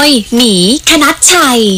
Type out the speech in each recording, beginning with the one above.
ยหมีคณัชชัย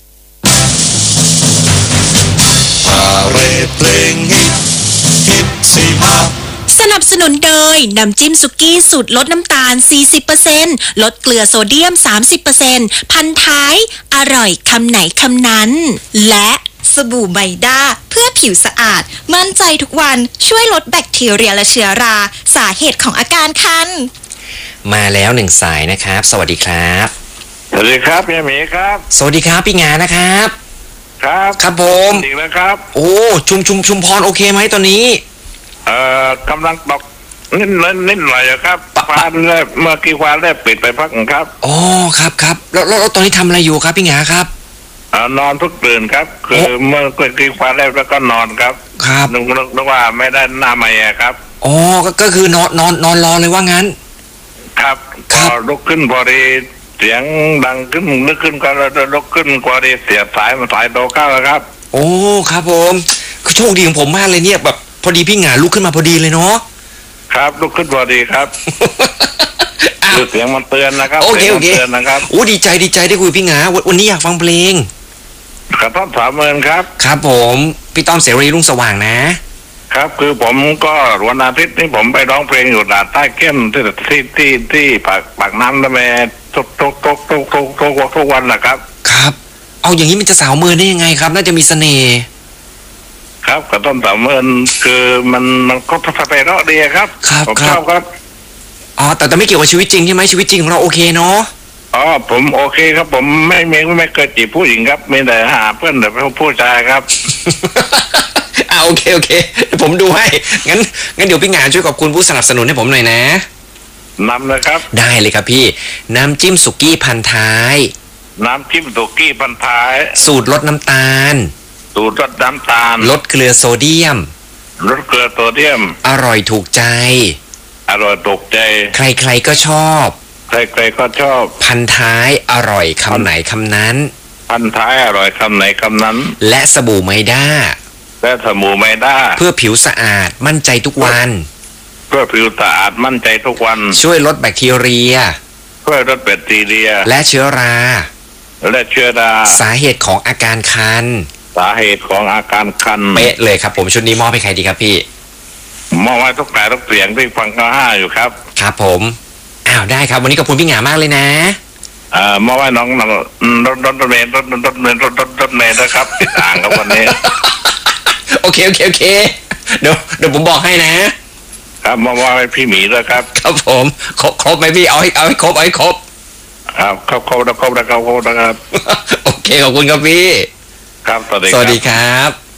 พาเรดเพลงฮิตสีมาสนับสนุนโดยน้ำจิ้มสุกี้สูตรลดน้ำตาล 40% ลดเกลือโซเดียม 30% พันท้ายอร่อยคำไหนคำนั้นและสบู่ไบด้าเพื่อผิวสะอาดมั่นใจทุกวันช่วยลดแบคทีเรียและเชื้อราสาเหตุของอาการคันมาแล้วหนึ่งสายนะครับสวัสดีครับสวัสดีครับพี่หมีครับสวัสดีครับพี่งานะครับครับครับผมดีแล้วครับโอ้ชุมพรโอเคไหมตอนนี้กำลังตกนิดหน่อยครับฟ้าเมื่อกี้ฟ้าแลบปิดไปพักครับอ๋อครับแล้วตอนนี้ทำอะไรอยู่ครับพี่งาครับนอนทุกตื่นครับคือเมื่อกี้ฟ้าแลบแล้วก็นอนครับครับนึกว่าไม่ได้หน้าใหม่ครับอ๋อก็คือนอนรอเลยว่างั้นครับพอลุกขึ้นพอดีเสียงดังขึ้นนึกขึ้นก็ลุกขึ้นพอดีเสียบสายมันสายโตเข้าแล้วครับโอ้ครับผมโชคดีของผมมากเลยเนี่ยแบบพอดีพี่งาลุกขึ้นมาพอดีเลยเนาะครับลุกขึ้นพอดีครับคือเสียงมันเตือนนะครับโอเคเตือนนะครับโอ้ดีใจได้คุยพี่งาวันนี้อยากฟังเพลงกระท่อม30,000ครับครับผมพี่ต้อมเสรีรุ่งสว่างนะครับคือผมก็วันอาทิตย์นี้ผมไปร้องเพลงอยู่ด่านใต้เข้มที่ปากน้ำละแมทุกวันนะครับครับเอาอย่างนี้มันจะสาวเมินได้ยังไงครับน่าจะมีเสน่ห์ครับกระต้น30,000คือมันก็ไพเราะดีครับผมชอบครับอ๋อแต่ไม่เกี่ยวกับชีวิตจริงใช่ไหมชีวิตจริงของเราโอเคเนาะอ๋อผมโอเคครับผมไม่เคยจีบผู้หญิงครับมีแต่หาเพื่อนแต่ผู้ชายครับโอเคผมดูให้งั้นเดี๋ยวพี่งานช่วยขอบคุณผู้สนับสนุนให้ผมหน่อยนะนำเลยครับได้เลยครับพี่น้ำจิ้มสุกี้พันท้ายน้ำจิ้มสุกี้พันท้ายสูตรลดน้ำตาลสูตรลดน้ำตาลลดเกลือโซเดียมอร่อยถูกใจใครๆก็ชอบพันท้ายอร่อยคำไหนคำนั้นและสบู่ไมด้าเพื่อผิวสะอาดมั่นใจทุกวันช่วยลดแบคทีเรียและเชื้อราสาเหตุของอาการคันเป๊ะเลยครับผมชุดนี้มอบให้ใครดีครับพี่มอบให้ทุกเสียงที่ฟังข้อ5อยู่ครับครับผมได้ครับวันนี้ขอบคุณพี่หงามากเลยนะมอบให้น้องรถเมล์นะครับอ่างครับวันนี้โอเคเดี๋ยวผมบอกให้นะครับมอบให้พี่หมีด้วยครับครับผมครบไหมพี่เอาให้ครบครับครบนะครับโอเคขอบคุณครับพี่ครับสวัสดีครับ